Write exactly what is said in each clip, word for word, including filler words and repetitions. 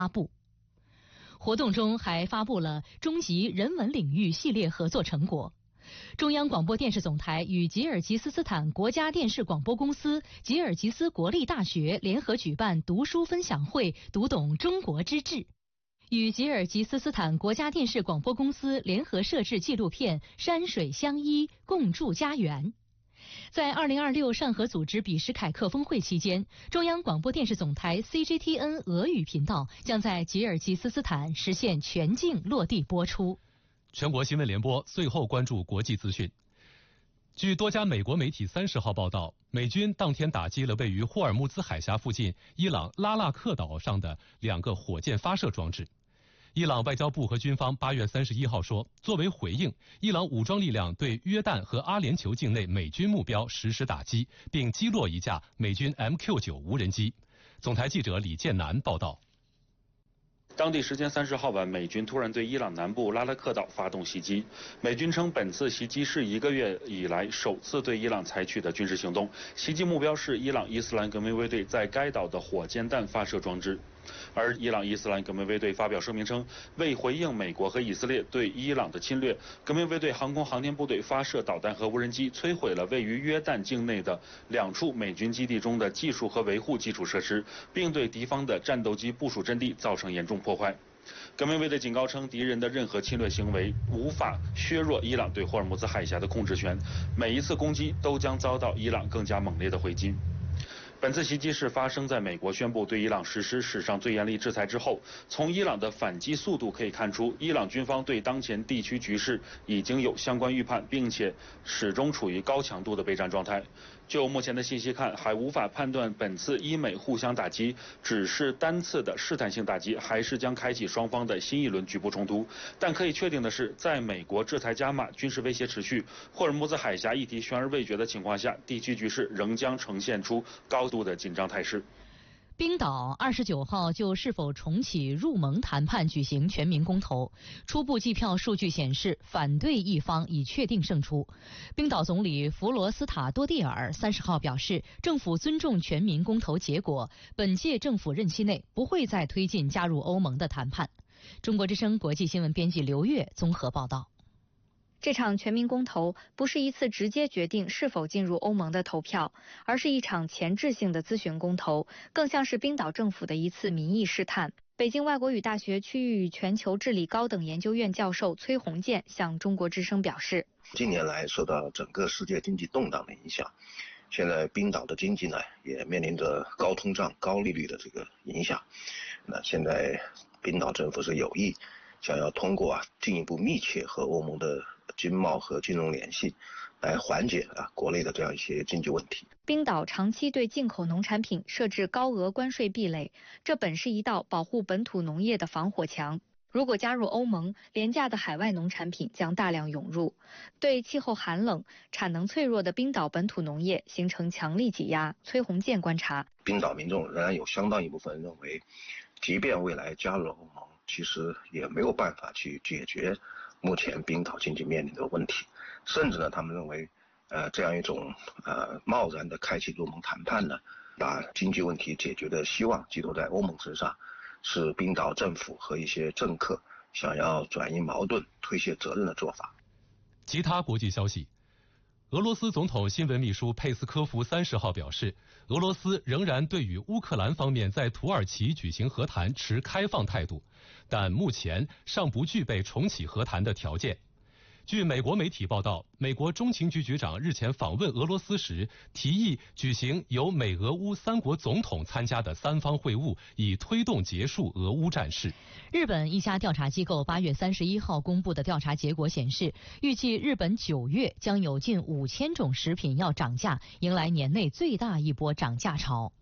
发布。活动中还发布了中级人文领域系列合作成果。中央广播电视总台与吉尔吉斯斯坦国家电视广播公司、吉尔吉斯国立大学联合举办读书分享会，读懂中国之志。与吉尔吉斯斯坦国家电视广播公司联合摄制纪录片《山水相依，共筑家园》。在二零二六上合组织比什凯克峰会期间，中央广播电视总台 C G T N 俄语频道将在吉尔吉斯斯坦实现全境落地播出。 全国新闻联播最后关注国际资讯。据多家美国媒体三十号报道，美军当天打击了位于霍尔木兹海峡附近伊朗拉腊克岛上的两个火箭发射装置。伊朗外交部和军方八月三十一号说，作为回应，伊朗武装力量对约旦和阿联酋境内美军目标实施打击，并击落一架美军 M Q 九 无人机。总台记者李建南报道。 当地时间三十号晚，美军突然对伊朗南部拉拉克岛发动袭击。美军称，本次袭击是一个月以来首次对伊朗采取的军事行动，袭击目标是伊朗伊斯兰革命卫队在该岛的火箭弹发射装置。而伊朗伊斯兰革命卫队发表声明称，为回应美国和以色列对伊朗的侵略，革命卫队航空航天部队发射导弹和无人机，摧毁了位于约旦境内的两处美军基地中的技术和维护基础设施，并对敌方的战斗机部署阵地造成严重破坏。革命卫队警告称，敌人的任何侵略行为无法削弱伊朗对霍尔木兹海峡的控制权，每一次攻击都将遭到伊朗更加猛烈的回击。本次袭击是发生在美国宣布对伊朗实施史上最严厉制裁之后。从伊朗的反击速度可以看出，伊朗军方对当前地区局势已经有相关预判，并且始终处于高强度的备战状态。就目前的信息看，还无法判断本次伊美互相打击只是单次的试探性打击，还是将开启双方的新一轮局部冲突。但可以确定的是，在美国制裁加码、军事威胁持续、霍尔木兹海峡议题悬而未决的情况下，地区局势仍将呈现出高度的紧张态势。 冰岛二十九号就是否重启入盟谈判举行全民公投，初步计票数据显示，反对一方已确定胜出。冰岛总理弗罗斯塔多蒂尔三十号表示，政府尊重全民公投结果，本届政府任期内不会再推进加入欧盟的谈判。中国之声国际新闻编辑刘月综合报道。 这场全民公投不是一次直接决定是否进入欧盟的投票，而是一场前置性的咨询公投，更像是冰岛政府的一次民意试探。北京外国语大学区域与全球治理高等研究院教授崔洪建向中国之声表示， 近年来受到整个世界经济动荡的影响，现在冰岛的经济呢也面临着高通胀、高利率的这个影响。那现在冰岛政府是有意想要通过啊进一步密切和欧盟的经贸和金融联系，来缓解啊国内的这样一些经济问题。 冰岛长期对进口农产品设置高额关税壁垒，这本是一道保护本土农业的防火墙。如果加入欧盟，廉价的海外农产品将大量涌入，对气候寒冷、产能脆弱的冰岛本土农业形成强力挤压。崔洪建观察， 冰岛民众仍然有相当一部分认为，即便未来加入了欧盟，其实也没有办法去解决目前冰岛经济面临的问题，甚至呢，他们认为，呃，这样一种呃贸然的开启入盟谈判呢，把经济问题解决的希望寄托在欧盟身上，是冰岛政府和一些政客想要转移矛盾、推卸责任的做法。 其他国际消息，俄罗斯总统新闻秘书佩斯科夫三十号表示，俄罗斯仍然对与乌克兰方面在土耳其举行和谈持开放态度，但目前尚不具备重启和谈的条件。据美国媒体报道，美国中情局局长日前访问俄罗斯时，提议举行由美俄乌三国总统参加的三方会晤，以推动结束俄乌战事。 日本一家调查机构八月三十一号公布的调查结果显示，预计日本九月将有近五千种食品要涨价，迎来年内最大一波涨价潮。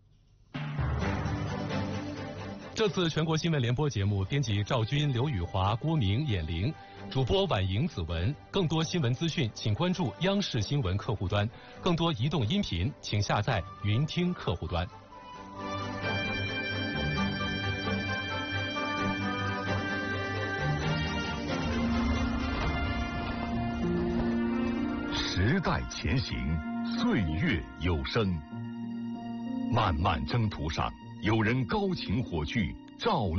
这次全国新闻联播节目，编辑赵军、刘宇华、郭明、眼玲，主播婉莹、子文。更多新闻资讯，请关注央视新闻客户端。更多移动音频，请下载云听客户端。 时代前行，岁月有声。漫漫征途上，有人高擎火炬，照亮